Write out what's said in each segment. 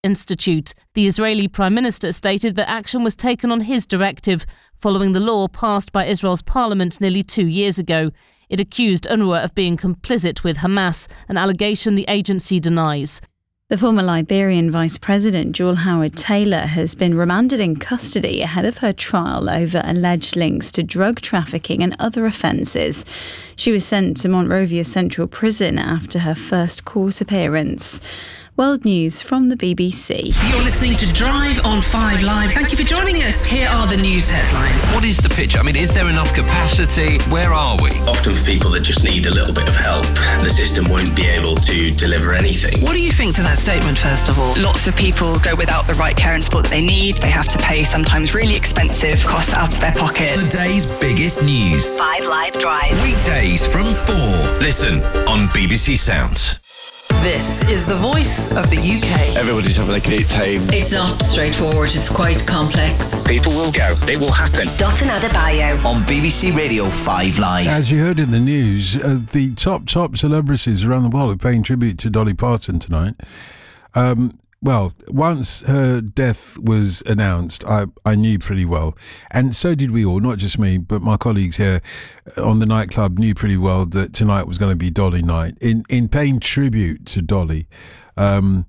Institute. The Israeli Prime Minister stated that action was taken on his directive, following the law passed by Israel's parliament nearly 2 years ago. It accused UNRWA of being complicit with Hamas, an allegation the agency denies. The former Liberian Vice President, Jewel Howard-Taylor, has been remanded in custody ahead of her trial over alleged links to drug trafficking and other offences. She was sent to Monrovia Central Prison after her first court appearance. World News from the BBC. You're listening to Drive on 5 Live. Thank you for joining us. Here are the news headlines. What is the picture? I mean, is there enough capacity? Where are we? Often for people that just need a little bit of help, the system won't be able to deliver anything. What do you think to that statement, first of all? Lots of people go without the right care and support that they need. They have to pay sometimes really expensive costs out of their pocket. The day's biggest news. 5 Live Drive. Weekdays from 4. Listen on BBC Sounds. This is the voice of the UK. Everybody's having a great time. It's not straightforward, it's quite complex. People will go, it will happen. Dotun Adebayo. On BBC Radio 5 Live. As you heard in the news, the top celebrities around the world are paying tribute to Dolly Parton tonight. Well, once her death was announced, I knew pretty well. And so did we all, not just me, but my colleagues here on the nightclub knew pretty well that tonight was going to be Dolly night. In paying tribute to Dolly, I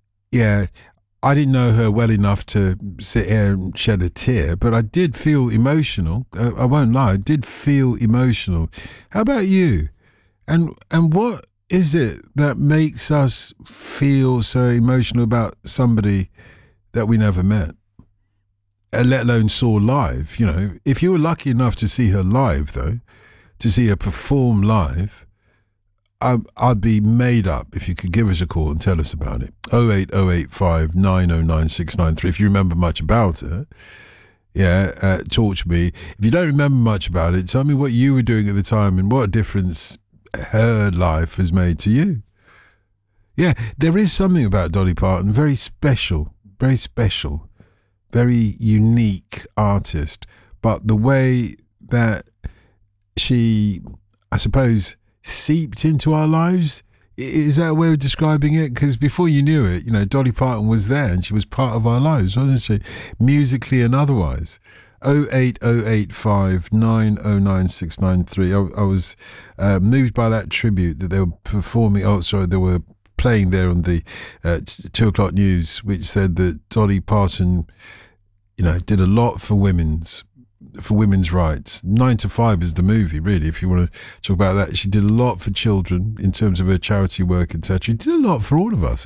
didn't know her well enough to sit here and shed a tear, but I did feel emotional. I won't lie, I did feel emotional. How about you? And what is it that makes us feel so emotional about somebody that we never met, let alone saw live? You know, if you were lucky enough to see her live, though, to see her perform live, I'd be made up if you could give us a call and tell us about it. 08085 909 693. If you remember much about her, talk to me. If you don't remember much about it, tell me what you were doing at the time and what a difference her life has made to you. Yeah, there is something about Dolly Parton, very special, very unique artist. But the way that she, I suppose, seeped into our lives, is that a way of describing it? Because before you knew it, you know, Dolly Parton was there and she was part of our lives, wasn't she? Musically and otherwise. 08085 909 693. I was moved by that tribute that they were performing. They were playing there on the 2 o'clock news, which said that Dolly Parton, you know, did a lot for women's rights. 9 to 5 is the movie, really, if you want to talk about that. She did a lot for children in terms of her charity work, etc. She did a lot for all of us.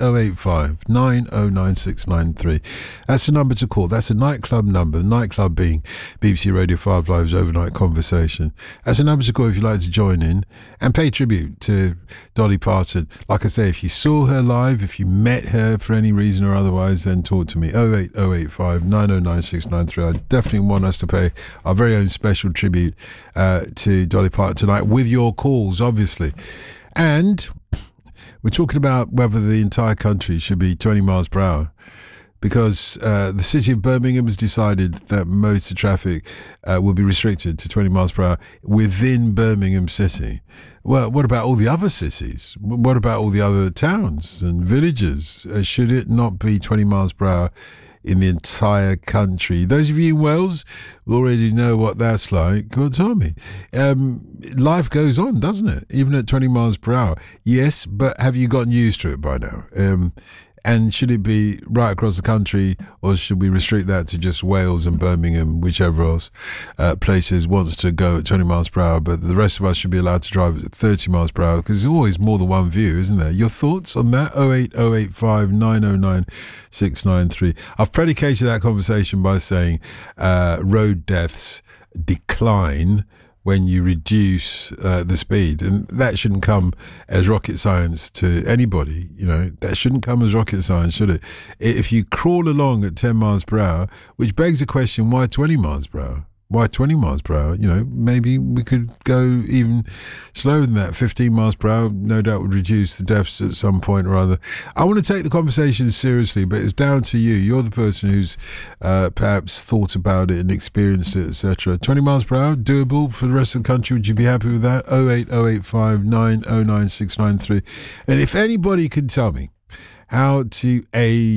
08085 909 693. That's the number to call. That's a nightclub number. The nightclub being BBC Radio 5 Live's overnight conversation. That's a number to call if you'd like to join in and pay tribute to Dolly Parton. Like I say, if you saw her live, if you met her for any reason or otherwise, then talk to me. 08085 909 693. I definitely want us to pay our very own special tribute to Dolly Parton tonight with your calls, obviously. And we're talking about whether the entire country should be 20 miles per hour, because the city of Birmingham has decided that motor traffic will be restricted to 20 miles per hour within Birmingham City. Well, what about all the other cities? What about all the other towns and villages? Should it not be 20 miles per hour in the entire country? Those of you in Wales already know what that's like. Go on, tell me. Life goes on, doesn't it? Even at 20 miles per hour. Yes, but have you gotten used to it by now? And should it be right across the country, or should we restrict that to just Wales and Birmingham, whichever else places wants to go at 20 miles per hour, but the rest of us should be allowed to drive at 30 miles per hour? Because there's always more than one view, isn't there? Your thoughts on that? 08085 909 693. I've predicated that conversation by saying road deaths decline when you reduce the speed, and that shouldn't come as rocket science to anybody. You know, that shouldn't come as rocket science, should it? If you crawl along at 10 miles per hour, which begs the question, why 20 miles per hour? Why 20 miles per hour? You know, maybe we could go even slower than that. 15 miles per hour, no doubt, would reduce the deaths at some point or other. I want to take the conversation seriously, but it's down to you. You're the person who's perhaps thought about it and experienced it, etc. 20 miles per hour, doable for the rest of the country. Would you be happy with that? 08085 909 693. And if anybody can tell me how to age